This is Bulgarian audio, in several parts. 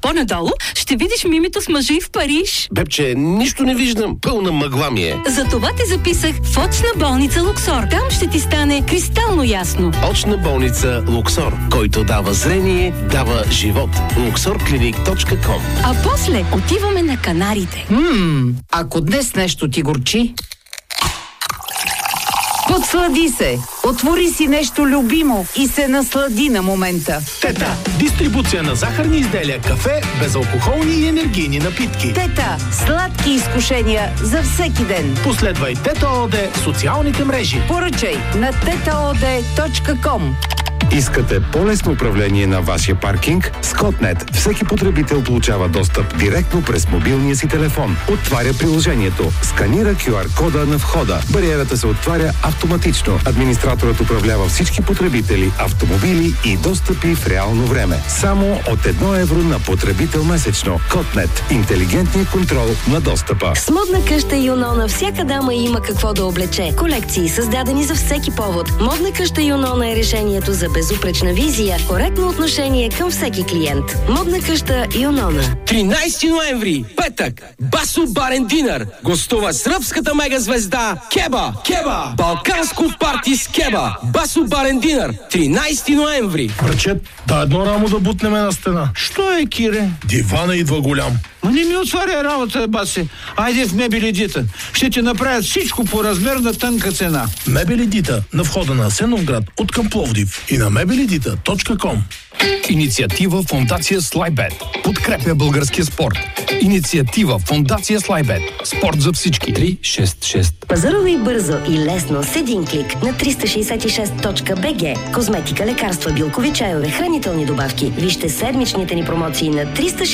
По-надолу ще видиш мимито с мъжа и в Париж. Бебче, нищо не виждам. Пълна мъгла ми е. Затова те записах в очна болница Луксор. Там ще ти стане кристално ясно. Очна болница Луксор, който дава зрение, дава живот. luxorclinic.com. А после отиваме на Канарите. Ако днес нещо ти горчи, подслади се, отвори си нещо любимо и се наслади на момента. Тета – дистрибуция на захарни изделия, кафе, безалкохолни и енергийни напитки. Тета – сладки изкушения за всеки ден. Последвай Тета ООД в социалните мрежи. Поръчай на tetaod.com. Искате по-лесно управление на вашия паркинг? С Котнет всеки потребител получава достъп директно през мобилния си телефон. Отваря приложението, сканира QR-кода на входа. Бариерата се отваря автоматично. Администраторът управлява всички потребители, автомобили и достъпи в реално време. Само от 1 евро на потребител месечно. Котнет. Интелигентният контрол на достъпа. С модна къща Юнона всяка дама има какво да облече. Колекции, създадени за всеки повод. Модна къща Юнона е решението за безупречна визия, коректно отношение към всеки клиент. Модна къща Юнона. 13 ноември, петък, Басо Барен Динър. Гостува сръбската мегазвезда Кеба. Балканско парти с Кеба. Басо Барен Динър. 13 ноември. Брачет, да едно рамо да бутнеме на стена. Що е, Кире? Дивана идва голям. Ма не ми отваря работа, баси. Айде в Мебели Дита. Ще ти направят всичко по размер на тънка цена. Мебели Дита на входа на Асеновград от към Пловдив и на mebelidita.com. Инициатива Фондация Слайбет. Подкрепя българския спорт. Инициатива Фондация Слайбет. Спорт за всички. 366. Пазарувай бързо и лесно с един клик на 366.bg. Козметика, лекарства, билкови чайове, хранителни добавки. Вижте седмичните ни промоции на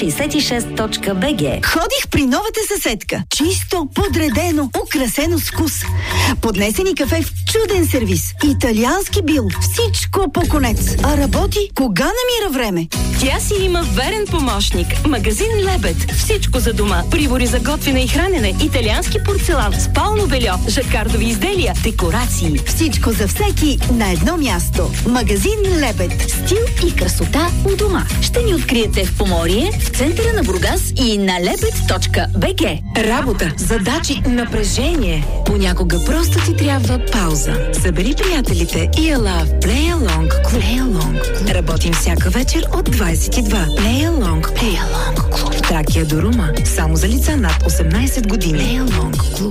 366.bg. Ходих при новата съседка. Чисто, подредено, украсено с вкус. Поднесени кафе в чуден сервис. Италиански бил. Всичко по конец. А работи кога намира време? Тя си има верен помощник. Магазин Лебед. Всичко за дома. Прибори за готвене и хранене. Италиански порцелан. Спално бельо. Жаккардови изделия. Декорации. Всичко за всеки на едно място. Магазин Лебед. Стил и красота у дома. Ще ни откриете в Поморие, в центъра на Бургас и на lebed.bg. Работа, задачи, напрежение. Понякога просто ти трябва пауза. Събери приятелите и ела в Play Along Club. Работим всяка вечер от 22. Play Along Club. В Тракия до Рума. Само за лица над 18 години. Play Along Club.